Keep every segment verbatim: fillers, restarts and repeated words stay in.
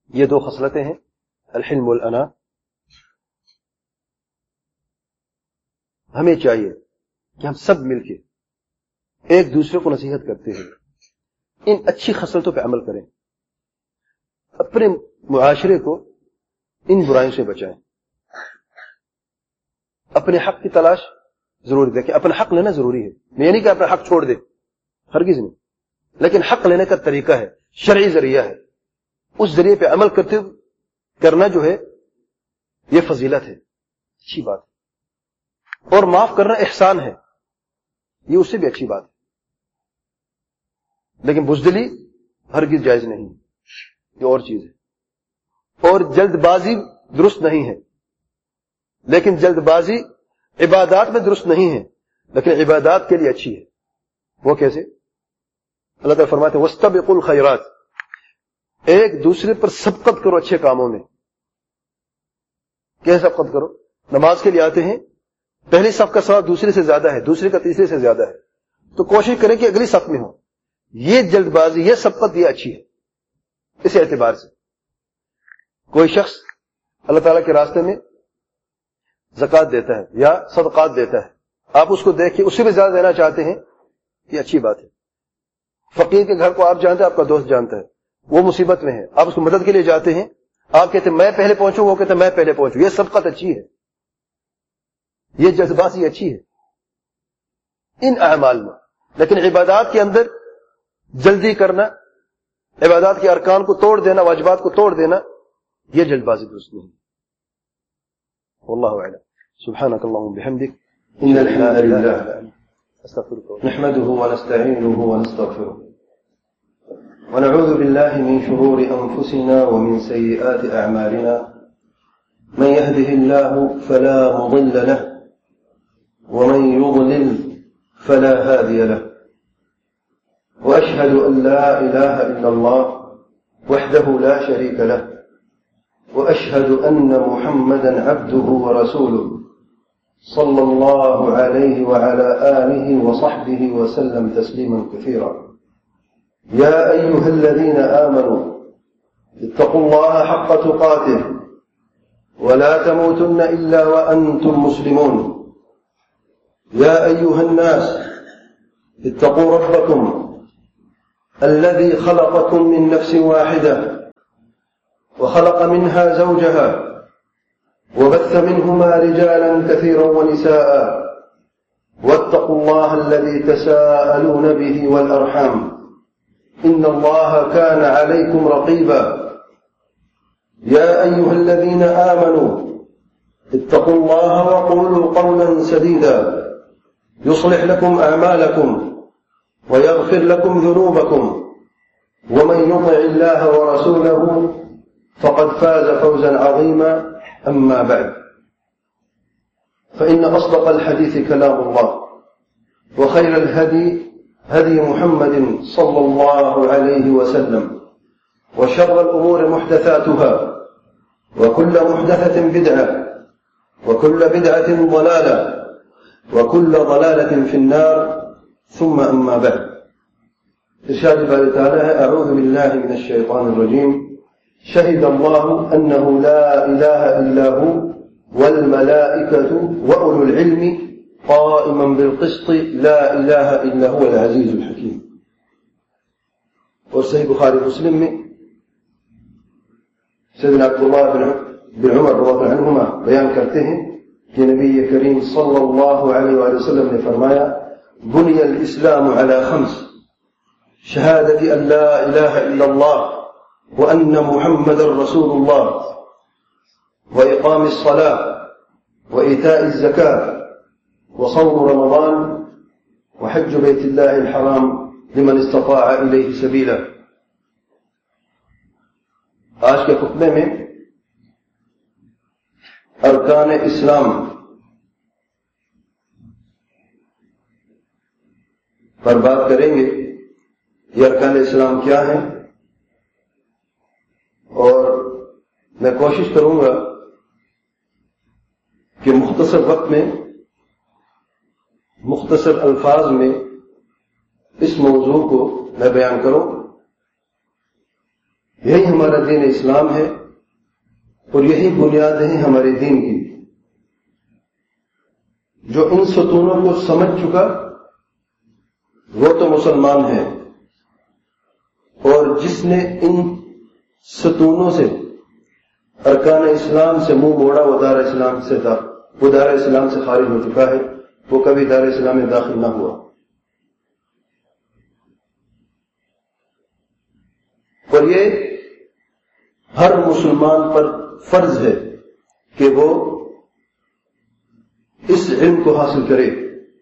یہ دو خصلتیں ہیں، الحلم والانا. ہمیں چاہیے کہ ہم سب مل کے ایک دوسرے کو نصیحت کرتے ہیں ان اچھی خصلتوں پہ عمل کریں، اپنے معاشرے کو ان برائیوں سے بچائیں. اپنے حق کی تلاش ضروری دیکھیں، اپنا حق لینا ضروری ہے. میں یہ نہیں کہ اپنا حق چھوڑ دے، ہرگز نہیں، لیکن حق لینے کا طریقہ ہے، شرعی ذریعہ ہے، اس ذریعے پہ عمل کرتے کرنا جو ہے یہ فضیلت ہے، اچھی بات ہے. اور معاف کرنا احسان ہے، یہ اس سے بھی اچھی بات ہے. لیکن بزدلی ہرگز جائز نہیں، یہ اور چیز ہے. اور جلد بازی درست نہیں ہے، لیکن جلد بازی عبادات میں درست نہیں ہے، لیکن عبادات کے لیے اچھی ہے. وہ کیسے؟ اللہ تعالیٰ فرماتے ہیں وَاسْتَبِقُوا الْخَيْرَاتِ، ایک دوسرے پر سبقت کرو اچھے کاموں میں. کیسے سبقت کرو؟ نماز کے لیے آتے ہیں، پہلی صف کا ثواب دوسرے سے زیادہ ہے، دوسرے کا تیسرے سے زیادہ ہے، تو کوشش کریں کہ اگلی صف میں ہو. یہ جلد بازی، یہ سبقت، یہ اچھی ہے. اس اعتبار سے کوئی شخص اللہ تعالیٰ کے راستے میں زکوٰۃ دیتا ہے یا صدقات دیتا ہے، آپ اس کو دیکھ کے اس سے بھی زیادہ دینا چاہتے ہیں، یہ اچھی بات ہے. فقیر کے گھر کو آپ جانتے ہیں، آپ کا دوست جانتا ہے، وہ مصیبت میں ہے، آپ اس کو مدد کے لیے جاتے ہیں، آپ کہتے ہیں میں پہلے پہنچوں، وہ کہتے ہیں میں پہلے پہنچوں. یہ سبقت اچھی ہے، یہ جذباتی اچھی ہے ان اعمال میں. لیکن عبادات کے اندر جلدی کرنا، عبادات کے ارکان کو توڑ دینا، واجبات کو توڑ دینا، یہ جلد بازی درست نہیں. واللہ اعلم. سبحانک اللہم بحمدک إن الحمد لله نحمده ونستعينه ونستغفره ونعوذ بالله من شرور أنفسنا ومن سيئات أعمالنا. من يهده الله فلا مضل له ومن يضلل فلا هادي له. وأشهد أن لا إله إلا الله وحده لا شريك له وأشهد أن محمدا عبده ورسوله صلى الله عليه وعلى آله وصحبه وسلم تسليما كثيرا. يا أيها الذين آمنوا اتقوا الله حق تقاته ولا تموتن إلا وأنتم مسلمون. يا أيها الناس اتقوا ربكم الذي خلقكم من نفس واحدة وخلق منها زوجها وبث منهما رجالا كثيرا ونساء واتقوا الله الذي تساءلون به والأرحام إن الله كان عليكم رقيبا. يا أيها الذين آمنوا اتقوا الله وقولوا قولا سديدا يصلح لكم أعمالكم ويغفر لكم ذنوبكم ومن يطع الله ورسوله فقد فاز فوزا عظيما. أما بعد، فإن أصدق الحديث كلام الله وخير الهدي هدي محمد صلى الله عليه وسلم وشر الأمور محدثاتها وكل محدثة بدعة وكل بدعة ضلالة وكل ضلالة في النار. ثم أما بعد. إرشاد الله تعالى أعوذ بالله من الشيطان الرجيم. شهد الله أنه لا إله إلا هو والملائكة وأولو العلم قائما بالقسط لا إله إلا هو العزيز الحكيم. اور صحیح بخاری مسلم میں سیدنا عبداللہ بن عمر رضی اللہ عنہما بیان کرتے ہیں کہ نبی کریم صلی اللہ علیہ وآلہ وسلم نے فرمایا بني الإسلام على خمس شهادة أن لا إله إلا الله وأن محمد رسول الله وإقام الصلاة وإيتاء الزكاة وصوم رمضان وحج بيت الله الحرام لمن استطاع إليه سبيلا. آج کے خطبے میں ارکان اسلام پر بات کریں گے. یہ ارکان اسلام کیا ہیں، اور میں کوشش کروں گا کہ مختصر وقت میں مختصر الفاظ میں اس موضوع کو میں بیان کروں. یہی ہمارا دین اسلام ہے اور یہی بنیاد ہے ہمارے دین کی. جو ان ستونوں کو سمجھ چکا وہ تو مسلمان ہے، اور جس نے ان ستونوں سے ارکان اسلام سے منہ موڑا وہ دار اسلام سے تھا وہ دار اسلام سے خارج ہو چکا ہے، وہ کبھی دار اسلام میں داخل نہ ہوا. اور یہ ہر مسلمان پر فرض ہے کہ وہ اس علم کو حاصل کرے.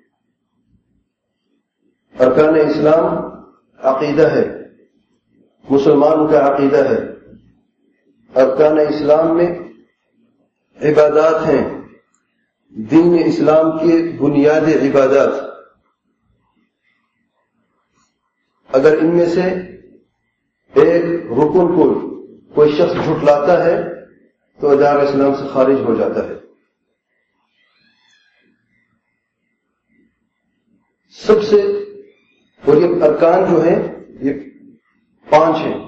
ارکان اسلام عقیدہ ہے، مسلمان کا عقیدہ ہے. ارکان اسلام میں عبادات ہیں، دین اسلام کی بنیادی عبادات. اگر ان میں سے ایک رکن کو کوئی شخص جھٹلاتا ہے تو دار اسلام سے خارج ہو جاتا ہے. سب سے اور یہ ارکان جو ہیں یہ پانچ ہیں،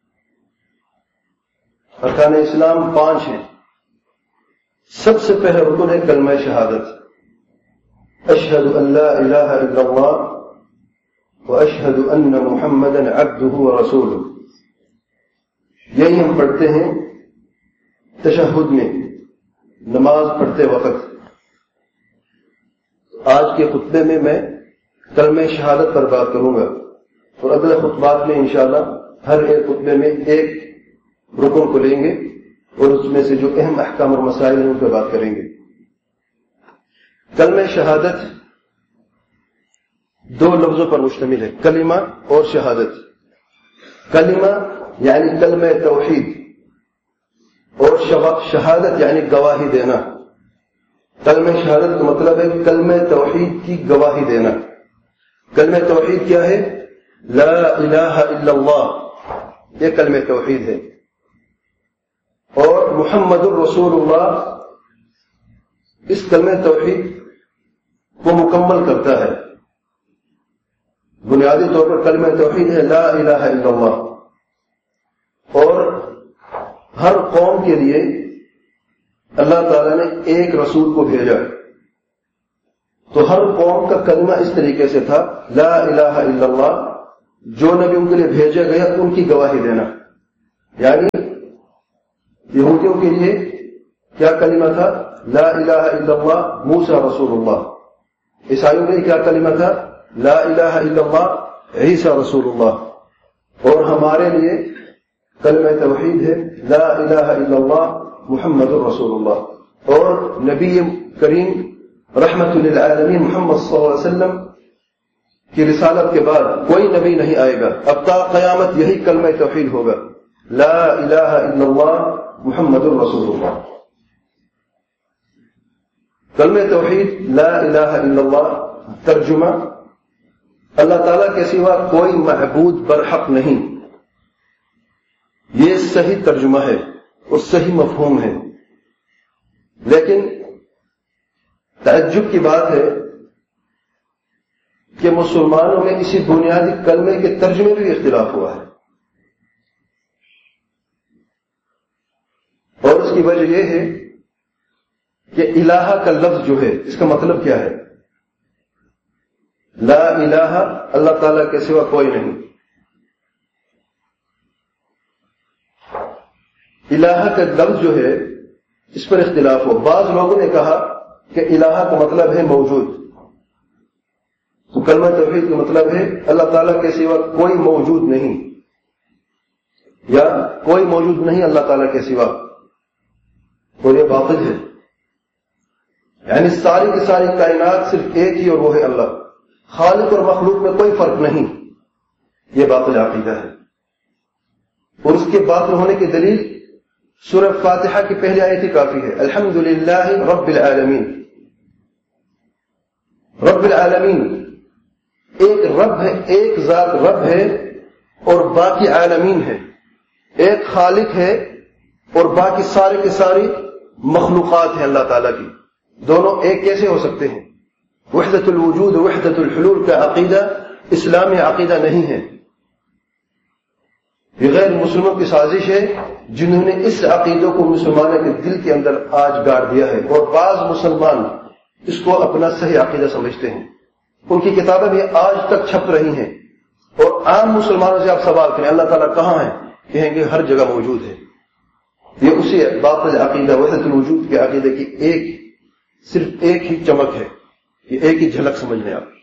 ارکان اسلام پانچ ہیں. سب سے پہلا رکن ہے کلمہ شہادت، اشہد ان لا الہ الا اللہ واشہد ان محمدا عبدہ ورسولہ. یہی ہم پڑھتے ہیں تشہد میں، نماز پڑھتے وقت. آج کے خطبے میں میں کلمہ شہادت پر بات کروں گا، اور اگلے خطبات میں انشاءاللہ ہر ایک خطبے میں ایک رکن کو لیں گے اور اس میں سے جو اہم احکام اور مسائل ہیں ان پر بات کریں گے. کلمہ شہادت دو لفظوں پر مشتمل ہے، کلمہ اور شہادت. کلمہ یعنی کلمہ توحید، اور شہادت یعنی گواہی دینا. کلمہ شہادت کا مطلب ہے کلمہ توحید کی گواہی دینا. کلمہ توحید کیا ہے؟ لا الہ الا اللہ، یہ کلمہ توحید ہے. اور محمد الرسول اللہ اس کلمہ توحید کو مکمل کرتا ہے. بنیادی طور پر کلمہ توحید ہے لا الہ الا اللہ. اور ہر قوم کے لیے اللہ تعالیٰ نے ایک رسول کو بھیجا، تو ہر قوم کا کلمہ اس طریقے سے تھا لا الہ الا اللہ. جو نبی ان کے لیے بھیجا گیا ان کی گواہی دینا. یعنی یہودیوں کے لیے کیا کلمہ تھا؟ لا الہ الا اللہ موسیٰ رسول اللہ. عیسائیوں کے لیے کیا کلمہ تھا؟ لا الہ الا اللہ عیسیٰ رسول اللہ. اور ہمارے لیے کلمہ توحید ہے لا الہ الا اللہ محمد الرسول اللہ. اور نبی کریم رحمت للعالمین محمد صلی اللہ علیہ وسلم کی رسالت کے بعد کوئی نبی نہیں آئے گا، اب تا قیامت یہی کلمہ توحید ہوگا لا الہ الا اللہ محمد الرسول اللہ. کلمہ توحید لا الہ الا اللہ ترجمہ اللہ تعالیٰ کے سوا کوئی معبود برحق نہیں. یہ صحیح ترجمہ ہے اور صحیح مفہوم ہے. لیکن تعجب کی بات ہے کہ مسلمانوں میں اسی بنیادی کلمے کے ترجمے میں بھی اختلاف ہوا ہے. اور اس کی وجہ یہ ہے کہ الہ کا لفظ جو ہے اس کا مطلب کیا ہے؟ لا الہ اللہ تعالیٰ کے سوا کوئی نہیں. الہ کا لفظ جو ہے اس پر اختلاف ہو. بعض لوگوں نے کہا کہ الہ کا مطلب ہے موجود. تو کلمہ توحید کا مطلب ہے اللہ تعالیٰ کے سوا کوئی موجود نہیں، یا کوئی موجود نہیں اللہ تعالیٰ کے سوا. اور یہ باطل ہے. یعنی ساری کی ساری کائنات صرف ایک ہی اور وہ ہے اللہ. خالق اور مخلوق میں کوئی فرق نہیں. یہ باطل عقیدہ ہے. اور اس کے باطل ہونے کی دلیل سورہ فاتحہ کی پہلی آیت ہی کافی ہے. الحمدللہ رب العالمین. رب العالمین ایک رب ہے، ایک ذات رب ہے اور باقی عالمین ہے. ایک خالق ہے اور باقی سارے کے ساری مخلوقات ہیں اللہ تعالیٰ کی. دونوں ایک کیسے ہو سکتے ہیں؟ وحدت الوجود وحدت الحلول کا عقیدہ اسلامی عقیدہ نہیں ہے. یہ غیر مسلموں کی سازش ہے جنہوں نے اس عقیدے کو مسلمانوں کے دل کے اندر آج گاڑ دیا ہے، اور بعض مسلمان اس کو اپنا صحیح عقیدہ سمجھتے ہیں. ان کی کتابیں بھی آج تک چھپ رہی ہیں، اور عام مسلمانوں سے آپ سوال کریں اللہ تعالیٰ کہاں ہے، کہیں گے ہر جگہ موجود ہے. یہ اسی باطل عقیدہ وحدت الوجود کے عقیدے کی ایک صرف ایک ہی چمک ہے، یہ ایک ہی جھلک سمجھ لیں آپ.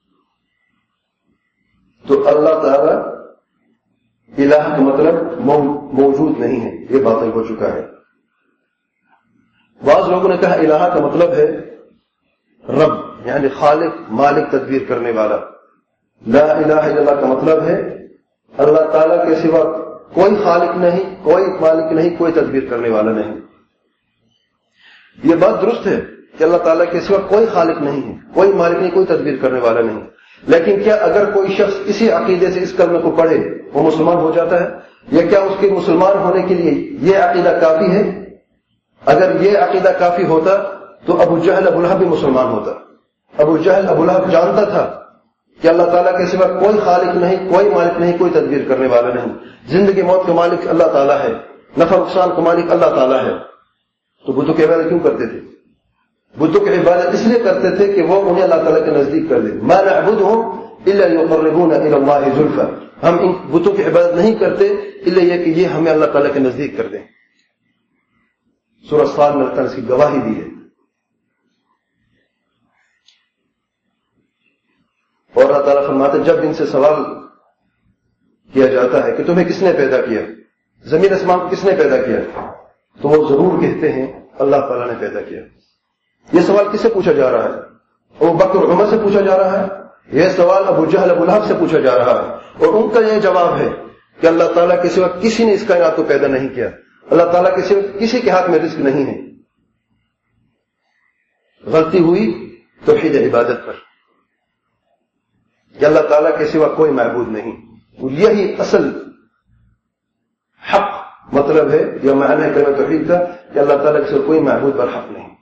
تو اللہ تعالیٰ الہ کا مطلب موجود نہیں ہے، یہ باطل ہو چکا ہے. بعض لوگوں نے کہا الہ کا مطلب ہے رب، یعنی خالق، مالک، تدبیر کرنے والا. لا الہ الا اللہ کا مطلب ہے اللہ تعالیٰ کے سوا کوئی خالق نہیں، کوئی مالک نہیں، کوئی تدبیر کرنے والا نہیں. یہ بات درست ہے کہ اللہ تعالیٰ کے سوا کوئی خالق نہیں ہے، کوئی مالک نہیں، کوئی تدبیر کرنے والا نہیں. لیکن کیا اگر کوئی شخص اسی عقیدے سے اس کلمے کو پڑھے وہ مسلمان ہو جاتا ہے؟ یا کیا اس کے مسلمان ہونے کے لیے یہ عقیدہ کافی ہے؟ اگر یہ عقیدہ کافی ہوتا تو ابو جہل ابو لہب بھی مسلمان ہوتا. ابو جہل ابو لہب جانتا تھا کہ اللہ تعالیٰ کے سوا کوئی خالق نہیں، کوئی مالک نہیں، کوئی تدبیر کرنے والا نہیں. زندگی موت کا مالک اللہ تعالیٰ ہے، نفع نقصان کا مالک اللہ تعالیٰ ہے. تو بتوں کی عبادت کیوں کرتے تھے؟ بتوں کی عبادت اس لیے کرتے تھے کہ وہ انہیں اللہ تعالیٰ کے نزدیک کر دیں. ما نعبدهم الا ليقربونا الى الله زلفى، ہم ان بتوں کی عبادت نہیں کرتے الا یہ کہ یہ ہمیں اللہ تعالیٰ کے نزدیک کر دیں. سورہ صاد میں اللہ تعالیٰ نے اس کی گواہی دی ہے. اور اللہ تعالیٰ فرماتے جب ان سے سوال کیا جاتا ہے کہ تمہیں کس نے پیدا کیا، زمین آسمان کو کس نے پیدا کیا، تو وہ ضرور کہتے ہیں اللہ تعالیٰ نے پیدا کیا. یہ سوال کس سے پوچھا جا رہا ہے؟ ابو بکر عمر سے پوچھا جا رہا ہے. یہ سوال ابو جہل ابو لہب سے پوچھا جا رہا ہے، اور ان کا یہ جواب ہے کہ اللہ تعالیٰ کے سوا کسی نے اس کائنات کو پیدا نہیں کیا، اللہ تعالیٰ کے سوا کسی کے ہاتھ میں رزق نہیں ہے. غلطی ہوئی توحید عبادت پر کہ اللہ تعالیٰ کے سوا کوئی معبود نہیں. اور یہی اصل حق مطلب ہے یا معنی کلمہ توحید کا کہ اللہ تعالیٰ کے سوا کوئی معبود پر حق نہیں.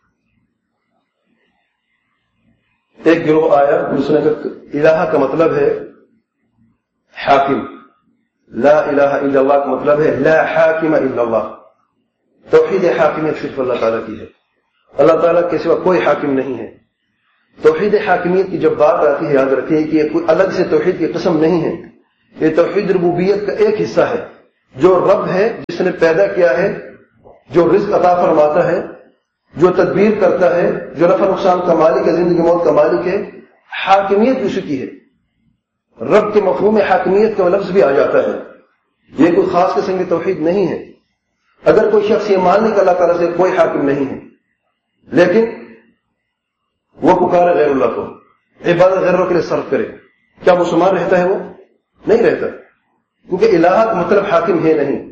ایک گروہ آیا اس نے کہا الہ کا مطلب ہے حاکم، لا الہ الا اللہ کا مطلب ہے لا حاکم الا اللہ. توحید حاکمیت صرف اللہ تعالیٰ کی ہے، اللہ تعالیٰ کے سوا کوئی حاکم نہیں ہے. توحید حاکمیت کی جب بات آتی ہے یاد رکھیے کہ یہ کوئی الگ سے توحید کی قسم نہیں ہے، یہ توحید ربوبیت کا ایک حصہ ہے. جو رب ہے، جس نے پیدا کیا ہے، جو رزق عطا فرماتا ہے، جو تدبیر کرتا ہے، جو نفع نقصان کا مالک ہے، زندگی موت کا مالک ہے، حاکمیت اسی کی ہے. رب کے مفہوم میں حاکمیت کا لفظ بھی آ جاتا ہے. یہ کوئی خاص قسم کی توحید نہیں ہے. اگر کوئی شخص یہ مان لے کہ اللہ تعالیٰ سے کوئی حاکم نہیں ہے، لیکن وہ پکارے غیر اللہ کو، عبادت غیروں کے لیے صرف کرے، کیا مسلمان رہتا ہے؟ وہ نہیں رہتا، کیونکہ الہ کا مطلب حاکم ہے نہیں.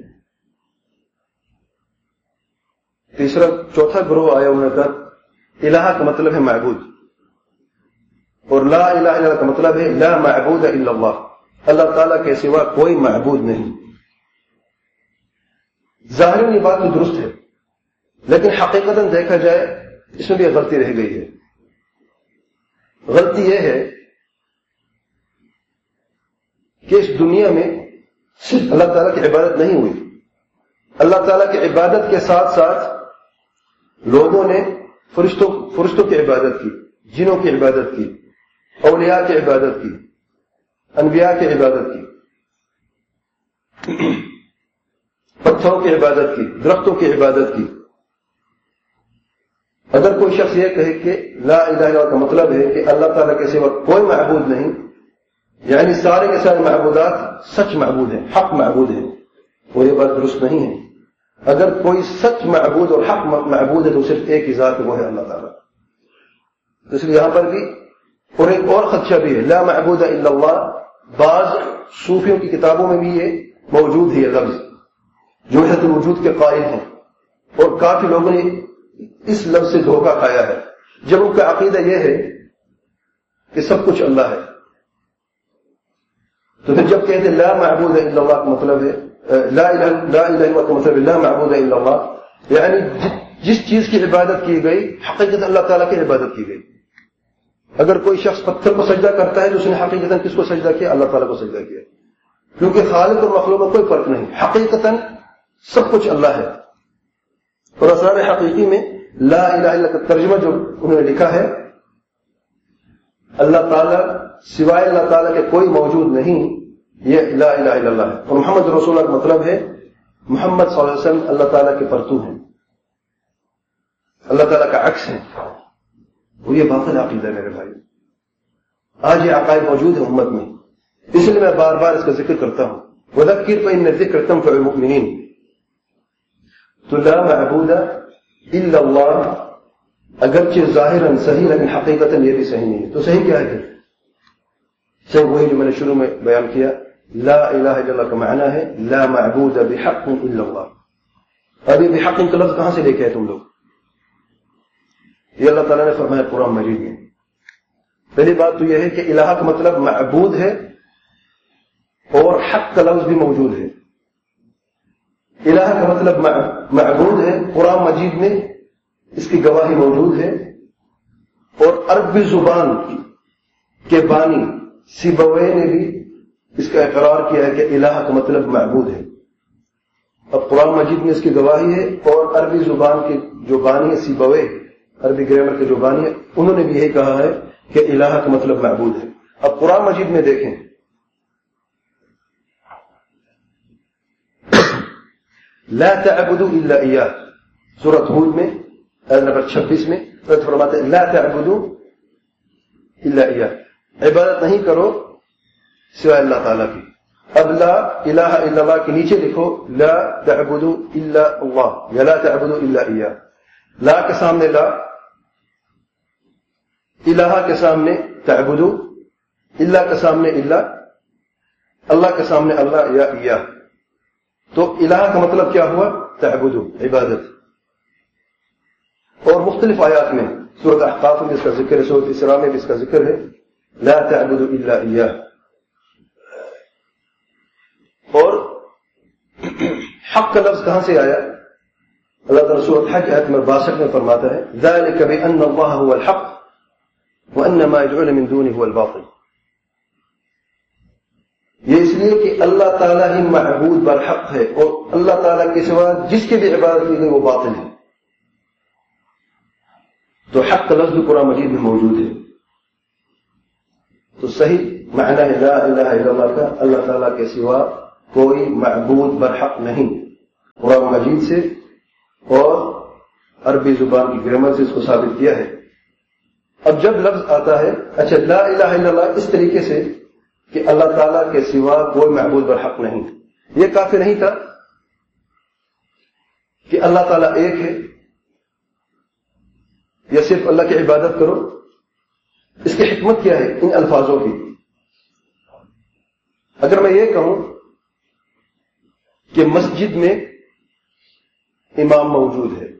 تیسرا چوتھا گروہ آیا، انہوں نے کہا الہ کا مطلب ہے معبود، اور لا الہ الا اللہ کا مطلب ہے لا معبود الا اللہ، اللہ تعالیٰ کے سوا کوئی معبود نہیں. ظاہر یہ بات تو درست ہے، لیکن حقیقتاً دیکھا جائے اس میں بھی غلطی رہ گئی ہے. غلطی یہ ہے کہ اس دنیا میں صرف اللہ تعالیٰ کی عبادت نہیں ہوئی، اللہ تعالیٰ کی عبادت کے ساتھ ساتھ لوگوں نے فرشتوں فرشتوں کی عبادت کی، جنوں کی عبادت کی، اولیاء کی عبادت کی، انبیاء کی عبادت کی، پتھروں کی عبادت کی، درختوں کی عبادت کی. اگر کوئی شخص یہ کہے کہ لا الہ الا اللہ کا مطلب ہے کہ اللہ تعالیٰ کے سوا کوئی معبود نہیں، یعنی سارے کے سارے معبودات سچ معبود ہیں، حق معبود ہیں، وہ یہ بات درست نہیں ہے. اگر کوئی سچ معبود اور حق معبود ہے تو صرف ایک ہی ذات، وہ ہے اللہ تعالیٰ. اس لیے یہاں پر بھی اور ایک اور خدشہ بھی ہے، لا معبود الا اللہ. بعض صوفیوں کی کتابوں میں بھی یہ موجود ہے، یہ لفظ جو وحدت الوجود کے قائل ہیں، اور کافی لوگوں نے اس لفظ سے دھوکہ کھایا ہے جب ان کا عقیدہ یہ ہے کہ سب کچھ اللہ ہے. تو پھر جب کہتے لا معبود الا اللہ کا مطلب ہے لا الہ لا الہ الا اللہ کا مطلب لا معبود الا اللہ، یعنی جس چیز کی عبادت کی گئی حقیقت اللہ تعالیٰ کی عبادت کی گئی. اگر کوئی شخص پتھر کو سجدہ کرتا ہے تو اس نے حقیقت کس کو سجدہ کیا؟ اللہ تعالیٰ کو سجدہ کیا. کیونکہ خالق اور مخلوق میں کوئی فرق نہیں، حقیقتاً سب کچھ اللہ ہے. اور اسرار حقیقی میں لا الہ الا کا ترجمہ جو انہوں نے لکھا ہے، اللہ تعالیٰ سوائے اللہ تعالیٰ کے کوئی موجود نہیں، یہ لا الہ الا اللہ ہے. اور محمد رسول اللہ کا مطلب ہے محمد صلی اللہ علیہ وسلم اللہ تعالیٰ کے پرتو ہیں، اللہ تعالیٰ کا عکس ہیں. اور یہ باطل عقیدہ ہے میرے بھائی. آج یہ عقائد موجود ہے امت میں، اس لیے میں بار بار اس کا ذکر کرتا ہوں. وذکر فإن الذکر تنفع المؤمنین. تو لا معبود الا اللہ اگرچہ ظاہراً صحیح لیکن حقیقتاً یہ بھی صحیح نہیں ہے. تو صحیح کیا ہے؟ صحیح وہی جو میں نے شروع میں بیان کیا، لا الہ الا اللہ کا معنی ہے لا معبود بحق الا اللہ. ابھی بحق کا لفظ کہاں سے لے کے آئے تم لوگ؟ یہ اللہ تعالیٰ نے فرمایا قرآن مجید میں. پہلی بات تو یہ ہے کہ الہ کا مطلب معبود ہے اور حق کا لفظ بھی موجود ہے. الہ کا مطلب معبود ہے، قرآن مجید میں اس کی گواہی موجود ہے. اور عربی زبان کے بانی سیبویہ نے بھی اس کا اقرار کیا ہے کہ الہ کا مطلب معبود ہے. اب قرآن مجید میں اس کی گواہی ہے، اور عربی زبان کے جو بانی ہے سیبویہ، عربی گرامر کے جو بانی ہے، انہوں نے بھی یہی کہا ہے کہ الہ کا مطلب معبود ہے. اب قرآن مجید میں دیکھیں، لا تعبدوا الا اياه، سورۃ ہود میں آیت نمبر چھبیس میں اللہ فرماتے ہیں لا تعبدوا الا اياه، عبادت نہیں کرو سوائے اللہ تعالیٰ کی. اب لا الہ الا اللہ کے نیچے لکھو لا تعبدوا الا اللہ یا لا تعبدوا الا اياه. لا کے سامنے لا، الہ کے سامنے تعبدوا، الا کے سامنے الا، اللہ کے سامنے اللہ یا ایاہ. تو الہ کا مطلب کیا ہوا؟ تعبدوا، عبادت. اور مختلف آیات میں، سورۃ احقاف میں اس کا ذکر ہے، سورۃ اسراء میں بھی اس کا ذکر ہے لا تعبدوا الا ایاہ. اور حق کا لفظ کہاں سے آیا؟ اللہ تعالیٰ سورۃ حج آیت نمبر باسٹھ میں فرماتا ہے ذلك بأن الله هو الحق وأن ما يدعون من دونه هو الباطل. یہ اس لیے کہ اللہ تعالیٰ ہی معبود برحق ہے، اور اللہ تعالیٰ کے سوا جس کی بھی عبادت کی گئی وہ باطل ہے. تو حق کا لفظ قرآن مجید میں موجود ہے. تو صحیح معنی ہے لا الہ الا اللہ کا اللہ تعالیٰ کے سوا کوئی معبود برحق نہیں، قرآن مجید سے اور عربی زبان کی گرامر سے اس کو ثابت کیا ہے. اب جب لفظ آتا ہے اچھا لا الہ الا اللہ اس طریقے سے کہ اللہ تعالیٰ کے سوا کوئی معبود برحق نہیں، یہ کافی نہیں تھا کہ اللہ تعالیٰ ایک ہے یا صرف اللہ کی عبادت کرو. اس کی حکمت کیا ہے ان الفاظوں کی؟ اگر میں یہ کہوں کہ مسجد میں امام موجود ہے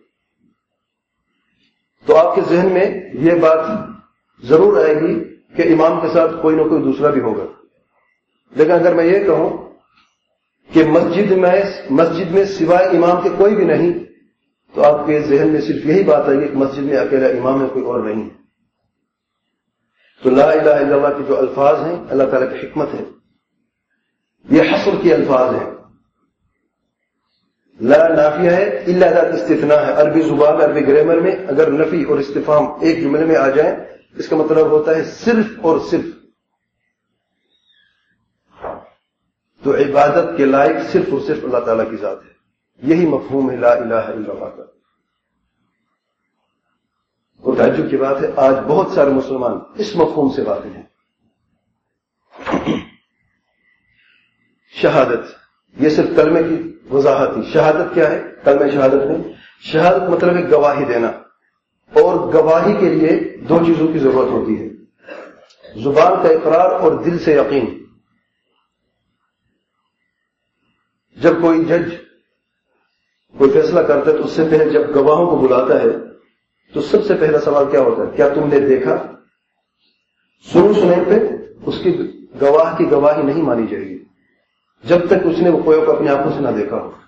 تو آپ کے ذہن میں یہ بات ضرور آئے گی کہ امام کے ساتھ کوئی نہ کوئی دوسرا بھی ہوگا. لیکن اگر میں یہ کہوں کہ مسجد میں مسجد میں سوائے امام کے کوئی بھی نہیں تو آپ کے ذہن میں صرف یہی بات آئے گی کہ مسجد میں اکیلا امام ہے، کوئی اور نہیں ہے. تو لا الہ الا اللہ کے جو الفاظ ہیں اللہ تعالیٰ کی حکمت ہے، یہ حصر کے الفاظ ہیں. لا نافیہ ہے، الا ذات استثناء ہے. عربی زبان عربی گرامر میں اگر نفی اور استفہام ایک جملے میں آ جائیں اس کا مطلب ہوتا ہے صرف اور صرف. تو عبادت کے لائق صرف اور صرف اللہ تعالیٰ کی ذات ہے. یہی مفہوم ہے لا الہ الا اللہ کا. اور تعجب کی بات ہے آج بہت سارے مسلمان اس مفہوم سے واقف ہیں. شہادت یہ صرف کلمے کی وضاحت تھی. شہادت کیا ہے؟ کلمہ شہادت میں شہادت مطلب ہے گواہی دینا، اور گواہی کے لیے دو چیزوں کی ضرورت ہوتی ہے، زبان کا اقرار اور دل سے یقین. جب کوئی جج کوئی فیصلہ کرتا ہے تو اس سے پہلے جب گواہوں کو بلاتا ہے تو سب سے پہلا سوال کیا ہوتا ہے؟ کیا تم نے دیکھا؟ سنو سنے پہ اس کی گواہ کی گواہی نہیں مانی جائے گی جب تک اس نے وہ کوئی کو اپنی آنکھوں سے نہ دیکھا ہو،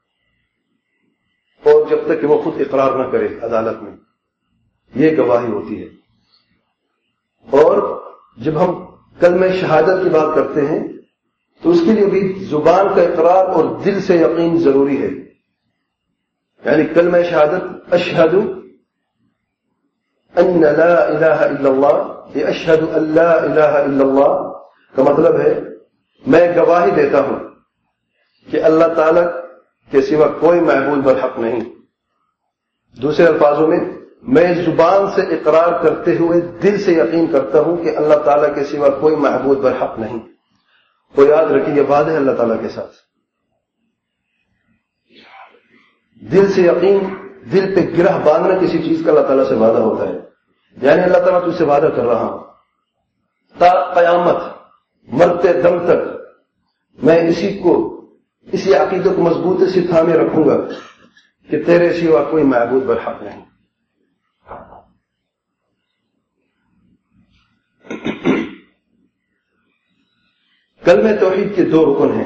اور جب تک کہ وہ خود اقرار نہ کرے عدالت میں. یہ گواہی ہوتی ہے. اور جب ہم کلمہ شہادت کی بات کرتے ہیں تو اس کے لیے بھی زبان کا اقرار اور دل سے یقین ضروری ہے. یعنی کلمہ شہادت اشہد ان لا الہ الا اللہ، یہ اشہد ان لا الہ الا اللہ کا مطلب ہے میں گواہی دیتا ہوں کہ اللہ تعالی کے سوا کوئی معبود برحق نہیں. دوسرے الفاظوں میں میں زبان سے اقرار کرتے ہوئے دل سے یقین کرتا ہوں کہ اللہ تعالیٰ کے سوا کوئی معبود برحق نہیں. تو یاد رکھیے یہ وعدہ ہے اللہ تعالیٰ کے ساتھ. دل سے یقین، دل پہ گرہ باندھنا کسی چیز کا اللہ تعالیٰ سے وعدہ ہوتا ہے. یعنی اللہ تعالیٰ تجھ سے وعدہ کر رہا ہوں تا قیامت مرتے دم تک میں اسی کو، اسی عقیدت کو مضبوطی سے تھامے رکھوں گا کہ تیرے سوا کوئی معبود برحق نہیں. کلمہ توحید کے دو رکن ہیں.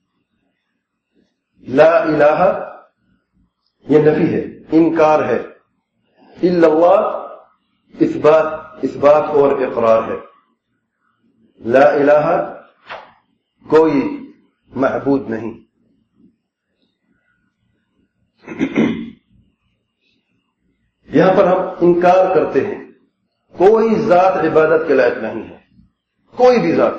لا الہ یہ نفی ہے، انکار ہے. الا اللہ اثبات، اثبات اور اقرار ہے. لا الہ کوئی معبود نہیں. یہاں پر ہم انکار کرتے ہیں کوئی ذات عبادت کے لائق نہیں ہے، کوئی بھی ذات.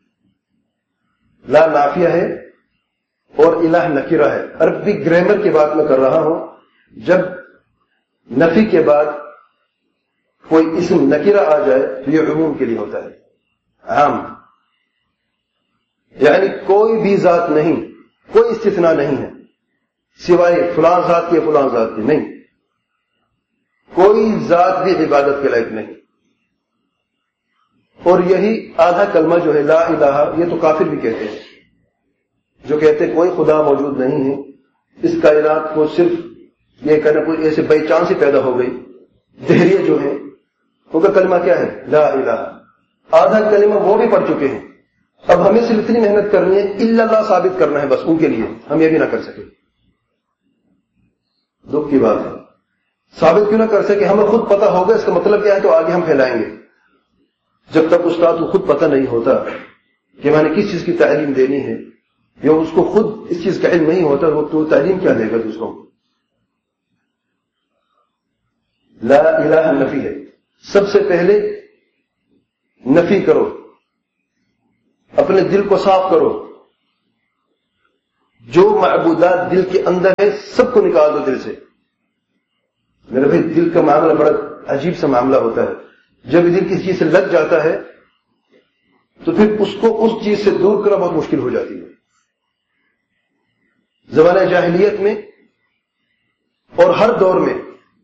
لا نافیہ ہے اور الہ نکرہ ہے. عربی گرامر کی بات میں کر رہا ہوں. جب نفی کے بعد کوئی اسم نکرہ آ جائے تو یہ عموم کے لیے ہوتا ہے، عام. یعنی کوئی بھی ذات نہیں، کوئی استثناء نہیں ہے سوائے فلاں ذات کے فلاں ذات کے. نہیں، کوئی ذات بھی عبادت کے لائق نہیں. اور یہی آدھا کلمہ جو ہے لا الہ، یہ تو کافر بھی کہتے ہیں جو کہتے ہیں کوئی خدا موجود نہیں ہے، اس کائنات کو صرف یہ کہنا کوئی ایسے بائی چانس ہی پیدا ہو گئی. دہریے جو ہیں ان کا کلمہ کیا ہے؟ لا الہ. آدھا کلمہ وہ بھی پڑھ چکے ہیں. اب ہمیں صرف اتنی محنت کرنی ہے الا اللہ ثابت کرنا ہے بس. ان کے لیے ہم یہ بھی نہ کر سکے. دکھ کی بات ہے. ثابت کیوں نہ کر سکے؟ ہمیں خود پتہ ہوگا اس کا مطلب کیا ہے تو آگے ہم پھیلائیں گے. جب تک استاد کو خود پتہ نہیں ہوتا کہ میں نے کس چیز کی تعلیم دینی ہے، یا اس کو خود اس چیز کا علم نہیں ہوتا وہ تو تعلیم کیا دے گا دوسروں کو. لا الہ نفی ہے. سب سے پہلے نفی کرو، اپنے دل کو صاف کرو. جو معبودات دل کے اندر ہے سب کو نکال دو دل سے. میرے بھائی دل کا معاملہ بڑا عجیب سا معاملہ ہوتا ہے. جب دل کسی چیز سے لگ جاتا ہے تو پھر اس کو اس چیز سے دور کرنا بہت مشکل ہو جاتی ہے. زمانہ جاہلیت میں اور ہر دور میں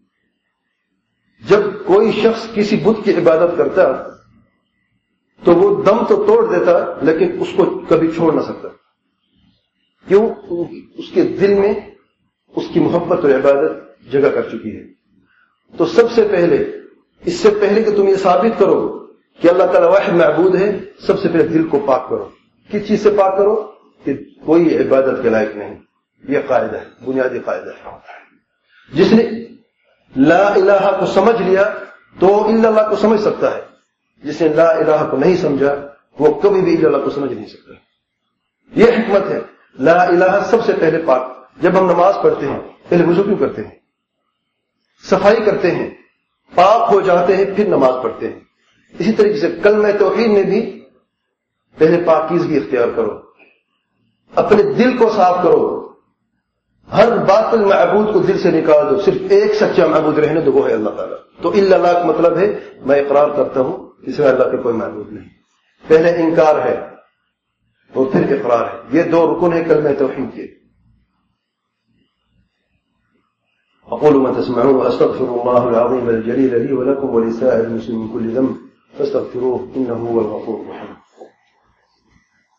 جب کوئی شخص کسی بت کی عبادت کرتا تو وہ دم تو توڑ دیتا لیکن اس کو کبھی چھوڑ نہ سکتا. کیوں؟ اس کے دل میں اس کی محبت اور عبادت جگہ کر چکی ہے. تو سب سے پہلے، اس سے پہلے کہ تم یہ ثابت کرو کہ اللہ تعالیٰ واحد معبود ہے، سب سے پہلے دل کو پاک کرو. کس چیز سے پاک کرو؟ کہ کوئی عبادت کے لائق نہیں. یہ قاعدہ ہے، بنیادی قاعدہ ہے. جس نے لا الہ کو سمجھ لیا تو الا اللہ کو سمجھ سکتا ہے. جس نے لا الہ کو نہیں سمجھا وہ کبھی بھی الا اللہ کو سمجھ نہیں سکتا. یہ حکمت ہے. لا الہ سب سے پہلے پاک. جب ہم نماز پڑھتے ہیں پہلے وضو کیوں کرتے ہیں؟ صفائی کرتے ہیں، پاک ہو جاتے ہیں پھر نماز پڑھتے ہیں. اسی طریقے سے کلمہ توحید میں بھی پہلے پاکیزگی اختیار کرو، اپنے دل کو صاف کرو. ہر باطل معبود کو دل سے نکال دو، صرف ایک سچا معبود رہنے دو، وہ ہے اللہ تعالیٰ. تو الا اللہ کا مطلب ہے میں اقرار کرتا ہوں اس میں اللہ کے کوئی معبود نہیں. پہلے انکار ہے اور پھر اقرار ہے. یہ دو رکن ہیں کلمہ توحید کے. اقول ما تسمعون واستغفر الله العظيم الجليل لي ولكم ولسائر المسلمين من كل ذنب فاستغفروه انه هو الغفور الرحيم.